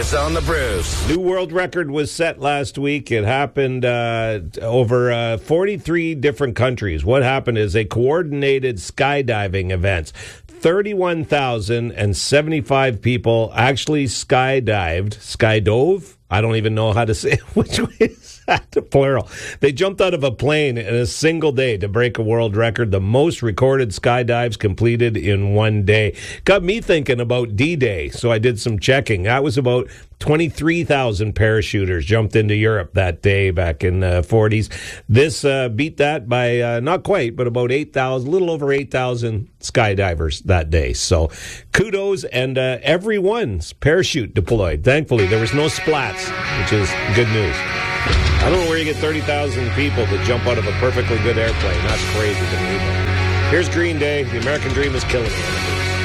Bruce on the Bruce. New world record was set last week. It happened over 43 different countries. What happened is they coordinated skydiving events. 31,075 people actually skydove. I don't even know how to say it. Which way is that? The plural. They jumped out of a plane in a single day to break a world record. The most recorded skydives completed in one day. Got me thinking about D-Day, so I did some checking. That was about 23,000 parachuters jumped into Europe that day back in the 40s. This beat that by not quite, but about 8,000, a little over 8,000 skydivers that day. So kudos, and everyone's parachute deployed. Thankfully, there was no splats, which is good news. I don't know where you get 30,000 people to jump out of a perfectly good airplane. That's crazy to me. But here's Green Day. The American Dream is killing it.